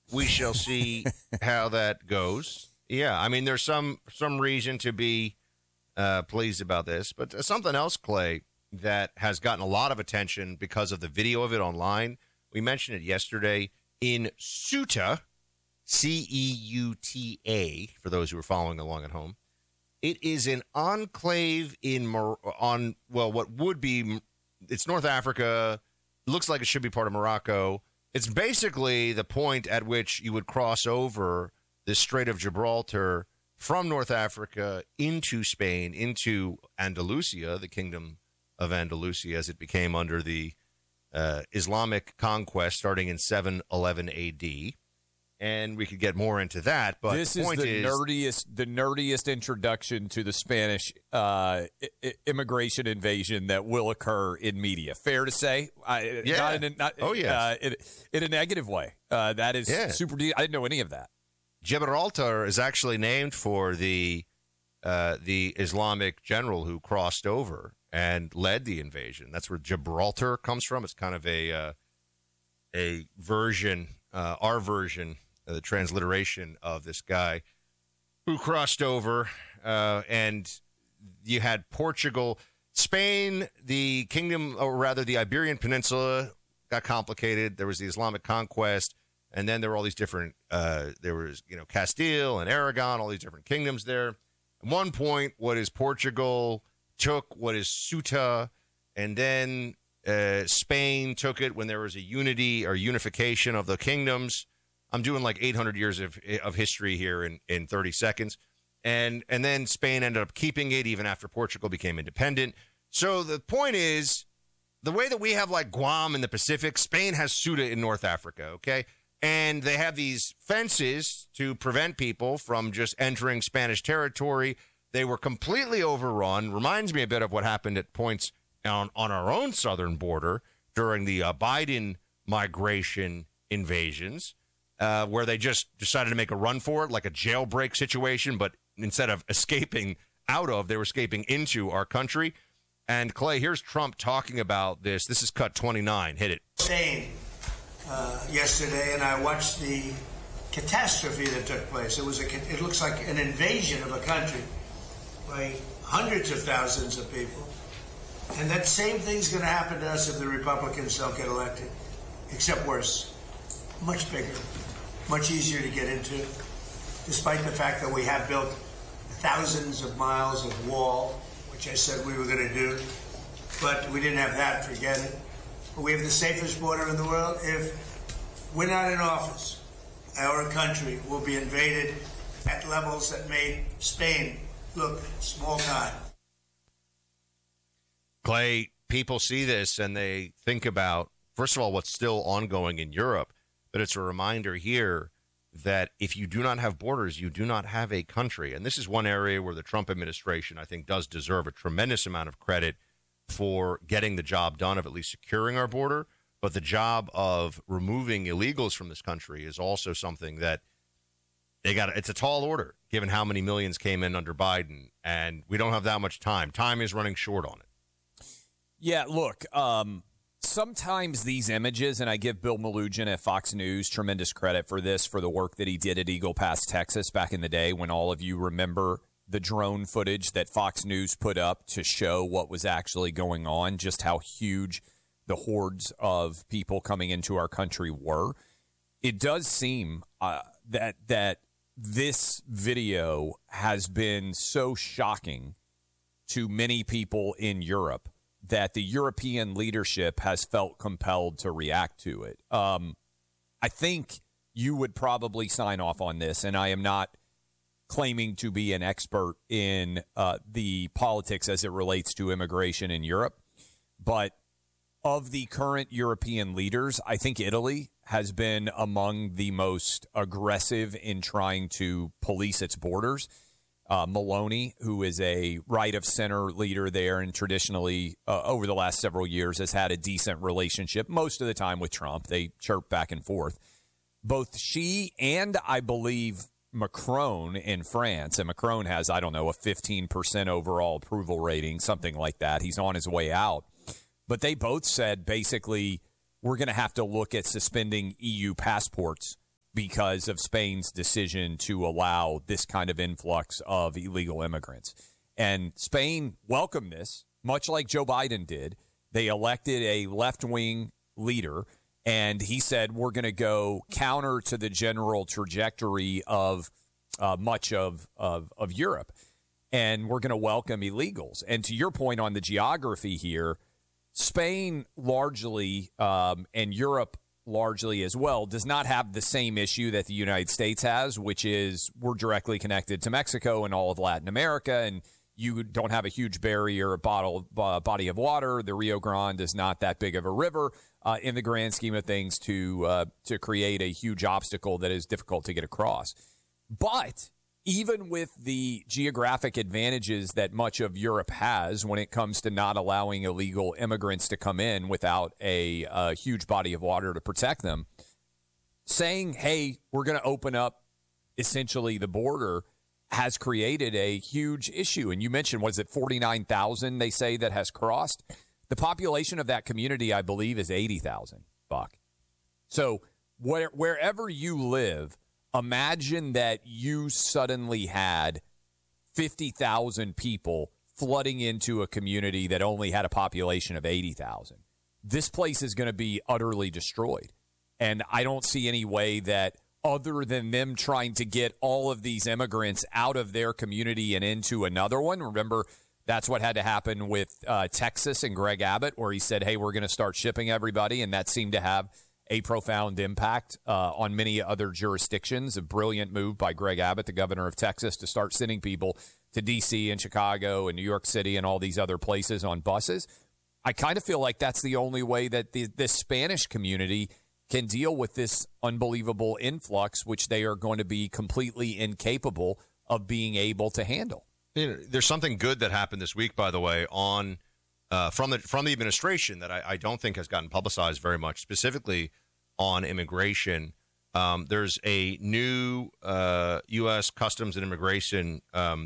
we shall see how that goes. Yeah, I mean, there's some reason to be pleased about this, but something else, Clay, that has gotten a lot of attention because of the video of it online. We mentioned it yesterday in Ceuta, Ceuta, for those who are following along at home. It is an enclave what would be, it's North Africa. It looks like it should be part of Morocco. It's basically the point at which you would cross over the Strait of Gibraltar from North Africa into Spain, into Andalusia, the Kingdom of Andalusia, as it became under the Islamic conquest starting in 711 A.D., and we could get more into that. But this is the nerdiest introduction to the Spanish immigration invasion that will occur in media. Fair to say? Yeah. In a negative way. That is super deep. I didn't know any of that. Gibraltar is actually named for the Islamic general who crossed over and led the invasion. That's where Gibraltar comes from. It's kind of a version, our version, the transliteration of this guy who crossed over, and you had Portugal, Spain, the kingdom, or rather the Iberian Peninsula got complicated. There was the Islamic conquest, and then there were all these different, there was, Castile and Aragon, all these different kingdoms there. At one point, what is Portugal took what is Ceuta, and then Spain took it when there was a unity or unification of the kingdoms. I'm doing like 800 years of history here in 30 seconds. And then Spain ended up keeping it even after Portugal became independent. So the point is, the way that we have like Guam in the Pacific, Spain has Ceuta in North Africa, okay? And they have these fences to prevent people from just entering Spanish territory. They were completely overrun. Reminds me a bit of what happened at points on our own southern border during the Biden migration invasions, where they just decided to make a run for it, like a jailbreak situation, but instead of escaping out of, they were escaping into our country. And, Clay, here's Trump talking about this. This is cut 29. Hit it. Spain yesterday, and I watched the catastrophe that took place. It looks like an invasion of a country by hundreds of thousands of people. And that same thing's going to happen to us if the Republicans don't get elected, except worse. Much bigger, much easier to get into, despite the fact that we have built thousands of miles of wall, which I said we were going to do, but we didn't have that, forget it. But we have the safest border in the world. If we're not in office, our country will be invaded at levels that made Spain look small time. Clay, people see this and they think about, first of all, what's still ongoing in Europe, but it's a reminder here that if you do not have borders, you do not have a country. And this is one area where the Trump administration, I think, does deserve a tremendous amount of credit for getting the job done of at least securing our border. But the job of removing illegals from this country is also something that it's a tall order, given how many millions came in under Biden. And we don't have that much time. Time is running short on it. Yeah, look, sometimes these images, and I give Bill Malugin at Fox News tremendous credit for this, for the work that he did at Eagle Pass, Texas, back in the day when all of you remember the drone footage that Fox News put up to show what was actually going on, just how huge the hordes of people coming into our country were. It does seem that this video has been so shocking to many people in Europe that the European leadership has felt compelled to react to it. I think you would probably sign off on this, and I am not claiming to be an expert in the politics as it relates to immigration in Europe, but of the current European leaders, I think Italy has been among the most aggressive in trying to police its borders. Meloni, who is a right-of-center leader there and traditionally, over the last several years, has had a decent relationship, most of the time with Trump. They chirp back and forth. Both she and, I believe, Macron in France, and Macron has, I don't know, a 15% overall approval rating, something like that. He's on his way out. But they both said, basically, we're going to have to look at suspending EU passports because of Spain's decision to allow this kind of influx of illegal immigrants. And Spain welcomed this, much like Joe Biden did. They elected a left-wing leader, and he said, we're going to go counter to the general trajectory of much of Europe, and we're going to welcome illegals. And to your point on the geography here, Spain largely, and Europe largely as well, does not have the same issue that the United States has, which is we're directly connected to Mexico and all of Latin America, and you don't have a huge barrier, body of water. The Rio Grande is not that big of a river in the grand scheme of things to create a huge obstacle that is difficult to get across. But even with the geographic advantages that much of Europe has when it comes to not allowing illegal immigrants to come in without a huge body of water to protect them, saying, hey, we're going to open up essentially the border has created a huge issue. And you mentioned, was it 49,000 they say that has crossed? The population of that community, I believe, is 80,000, Buck. So wherever you live, imagine that you suddenly had 50,000 people flooding into a community that only had a population of 80,000. This place is going to be utterly destroyed. And I don't see any way that, other than them trying to get all of these immigrants out of their community and into another one. Remember, that's what had to happen with Texas and Greg Abbott, where he said, hey, we're going to start shipping everybody. And that seemed to have a profound impact on many other jurisdictions. A brilliant move by Greg Abbott, the governor of Texas, to start sending people to D.C. and Chicago and New York City and all these other places on buses. I kind of feel like that's the only way that this Spanish community can deal with this unbelievable influx, which they are going to be completely incapable of being able to handle. You know, there's something good that happened this week, by the way, on from the administration that I don't think has gotten publicized very much, specifically on immigration. There's a new U.S. Customs and Immigration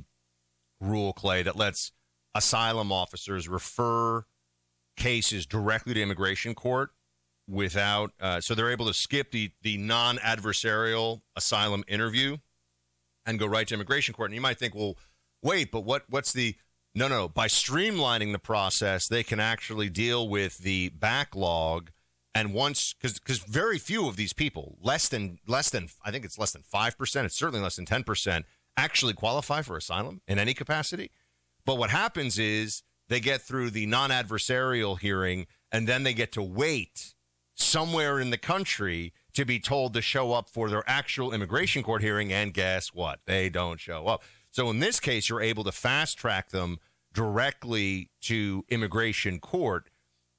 rule, Clay, that lets asylum officers refer cases directly to immigration court without so they're able to skip the non-adversarial asylum interview and go right to immigration court. And you might think, well, wait, but what's the no, by streamlining the process, they can actually deal with the backlog. And once, because very few of these people, less than I think it's less than 5%, it's certainly less than 10%, actually qualify for asylum in any capacity. But what happens is they get through the non-adversarial hearing, and then they get to wait somewhere in the country to be told to show up for their actual immigration court hearing, and guess what? They don't show up. So in this case, you're able to fast track them directly to immigration court.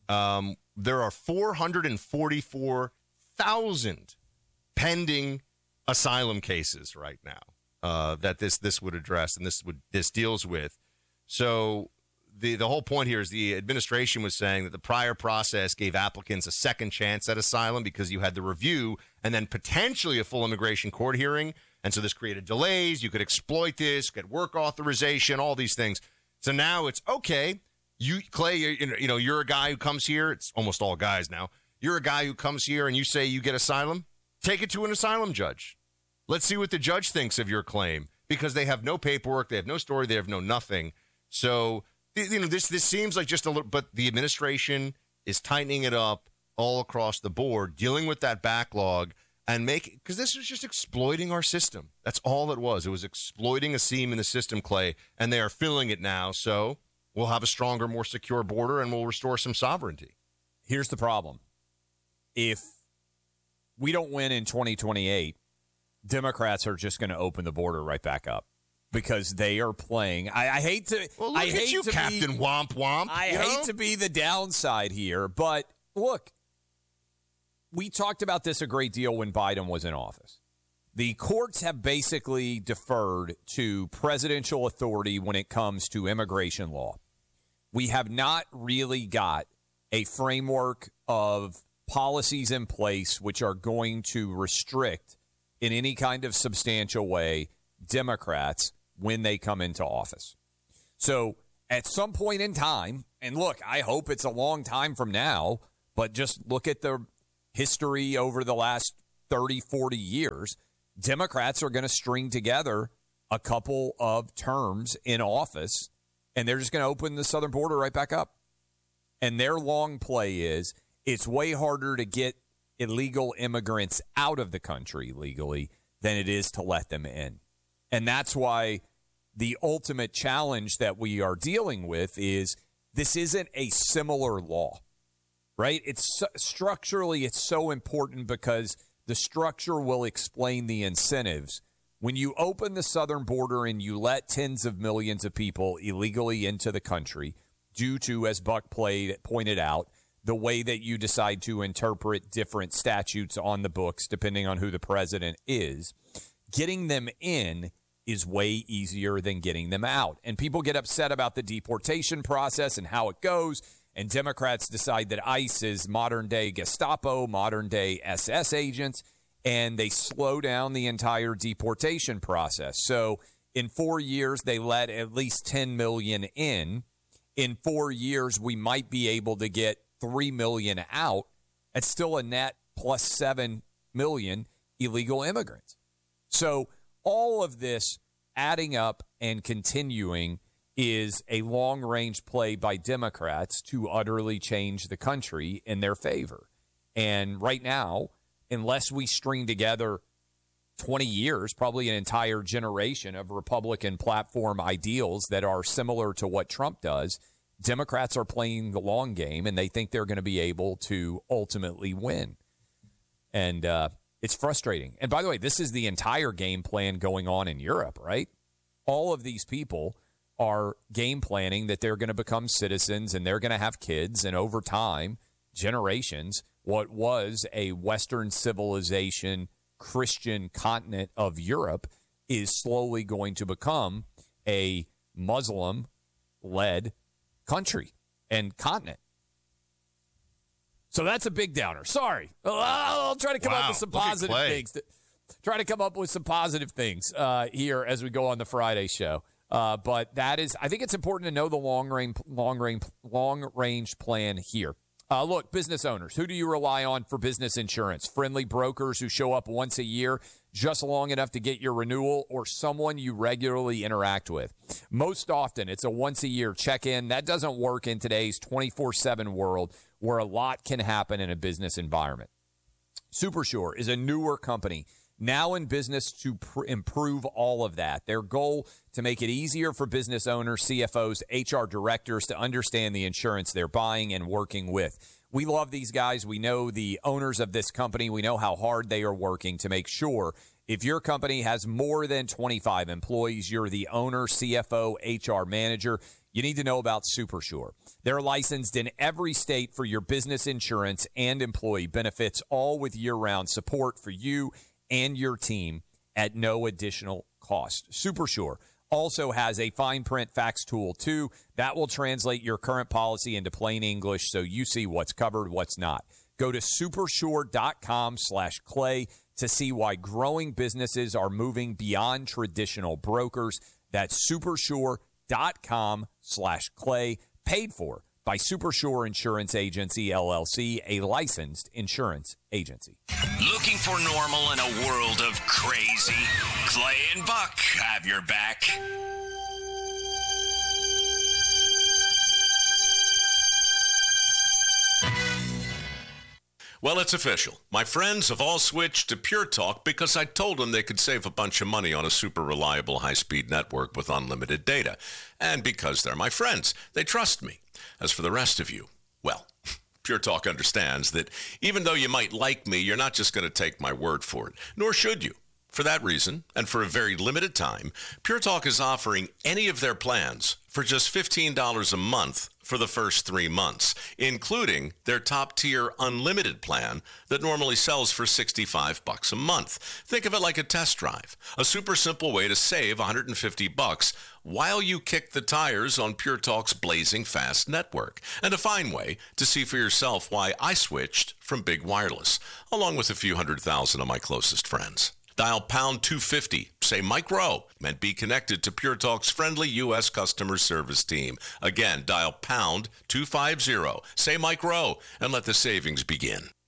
There are 444,000 pending asylum cases right now that this would address and this deals with. So the whole point here is the administration was saying that the prior process gave applicants a second chance at asylum because you had the review and then potentially a full immigration court hearing. And so this created delays. You could exploit this, get work authorization, all these things. So now it's okay. You, Clay, you're a guy who comes here. It's almost all guys now. You're a guy who comes here and you say you get asylum. Take it to an asylum judge. Let's see what the judge thinks of your claim because they have no paperwork. They have no story. They have no nothing. So, this seems like just a little, but the administration is tightening it up all across the board, dealing with that backlog and because this was just exploiting our system. That's all it was. It was exploiting a seam in the system, Clay, and they are filling it now. So we'll have a stronger, more secure border and we'll restore some sovereignty. Here's the problem. If we don't win in 2028, Democrats are just going to open the border right back up. Because they are playing. I hate to. Well, look at you, Captain Womp Womp. I hate to be the downside here, but look, we talked about this a great deal when Biden was in office. The courts have basically deferred to presidential authority when it comes to immigration law. We have not really got a framework of policies in place which are going to restrict in any kind of substantial way Democrats when they come into office. So at some point in time, and look, I hope it's a long time from now, but just look at the history over the last 30, 40 years, Democrats are going to string together a couple of terms in office, and they're just going to open the southern border right back up. And their long play is it's way harder to get illegal immigrants out of the country legally than it is to let them in. And that's why the ultimate challenge that we are dealing with is this isn't a similar law, right? It's structurally, it's so important because the structure will explain the incentives. When you open the southern border and you let tens of millions of people illegally into the country due to, as Buck pointed out, the way that you decide to interpret different statutes on the books, depending on who the president is, getting them in is way easier than getting them out. And people get upset about the deportation process and how it goes. And Democrats decide that ICE is modern-day Gestapo, modern-day SS agents, and they slow down the entire deportation process. So in 4 years, they let at least 10 million in. In 4 years, we might be able to get 3 million out. It's still a net plus 7 million illegal immigrants. So all of this adding up and continuing is a long-range play by Democrats to utterly change the country in their favor. And right now, unless we string together 20 years, probably an entire generation of Republican platform ideals that are similar to what Trump does, Democrats are playing the long game, and they think they're going to be able to ultimately win. And it's frustrating. And by the way, this is the entire game plan going on in Europe, right? All of these people are game planning that they're going to become citizens and they're going to have kids. And over time, generations, what was a Western civilization Christian continent of Europe is slowly going to become a Muslim-led country and continent. So that's a big downer. Sorry. I'll try to come up with some positive things. Try to come up with some positive things here as we go on the Friday show. But that is, I think it's important to know the long range plan here. Look, business owners, who do you rely on for business insurance? Friendly brokers who show up once a year, just long enough to get your renewal, or someone you regularly interact with? Most often, it's a once-a-year check-in. That doesn't work in today's 24/7 world where a lot can happen in a business environment. Supersure is a newer company now in business to improve all of that. Their goal to make it easier for business owners, CFOs, HR directors to understand the insurance they're buying and working with. We love these guys. We know the owners of this company. We know how hard they are working to make sure if your company has more than 25 employees, you're the owner, CFO, HR manager, you need to know about Supersure. They're licensed in every state for your business insurance and employee benefits, all with year-round support for you and your team at no additional cost. Supersure also has a fine print fax tool, too. That will translate your current policy into plain English so you see what's covered, what's not. Go to supersure.com/Clay to see why growing businesses are moving beyond traditional brokers. That's supersure.com/Clay, paid for by Supersure Insurance Agency, LLC, a licensed insurance agency. Looking for normal in a world of crazy? Clay and Buck have your back. Well, it's official. My friends have all switched to Pure Talk because I told them they could save a bunch of money on a super reliable high-speed network with unlimited data. And because they're my friends, they trust me. As for the rest of you, well, Pure Talk understands that even though you might like me, you're not just going to take my word for it, nor should you. For that reason, and for a very limited time, Pure Talk is offering any of their plans for just $15 a month for the first 3 months, including their top-tier unlimited plan that normally sells for $65 a month. Think of it like a test drive, a super simple way to save $150 while you kick the tires on Pure Talk's blazing fast network, and a fine way to see for yourself why I switched from Big Wireless, along with a few 100,000 of my closest friends. Dial pound 250, say Mike Rowe, and be connected to Pure Talk's friendly U.S. customer service team. Again, dial pound 250, say Mike Rowe, and let the savings begin.